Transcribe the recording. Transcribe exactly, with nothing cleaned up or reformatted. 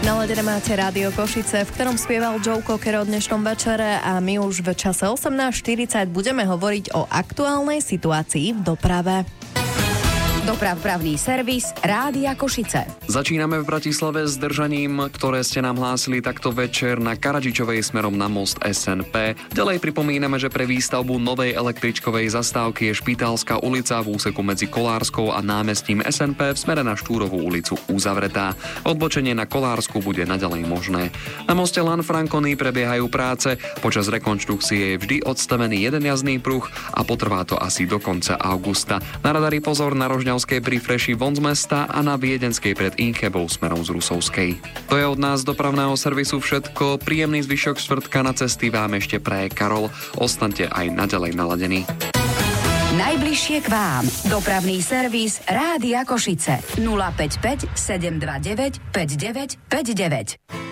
Naladené máte Rádio Košice, v ktorom spieval Joe Cocker o dnešnom večere a my už v čase osemnásť štyridsať budeme hovoriť o aktuálnej situácii v doprave. Dopravpravný servis Rádia Košice. Začíname v Bratislave s držaním, ktoré ste nám hlásili takto večer na Karadžičovej smerom na most es en pé. Ďalej pripomíname, že pre výstavbu novej električkovej zastávky je Špitálska ulica v úseku medzi Kolárskou a námestím es en pé v smere na Štúrovú ulicu uzavretá. Odbočenie na Kolársku bude naďalej možné. Na moste Lanfranconi prebiehajú práce, počas rekonštrukcie je vždy odstavený jeden jazdný pruh a potrvá to asi do konca augusta. Na radari pozor na Rožňavskej pri Freši von z mesta a na Viedenskej pred Inchebou smerom z Rusovskej. To je od nás dopravného servisu všetko. Príjemný zvyšok štvrtka na cesty vám ešte praje Karol. Ostaňte aj naďalej naladení. Najbližšie k vám. Dopravný servis Rádia Košice. nula päť päť sedem dva deväť päť deväť päť deväť.